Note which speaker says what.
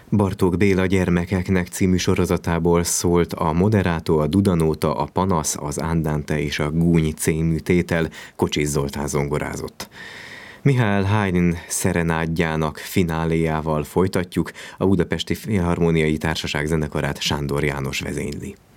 Speaker 1: Bartók Béla Gyermekeknek című sorozatából szólt a Moderátó, a Dudanóta, a Panasz, az Andante és a Gúny című tétel, Kocsis Zoltán zongorázott. Mihály Haydn szerenádjának fináléjával folytatjuk, a Budapesti Filharmoniai Társaság zenekarát Sándor János vezényli.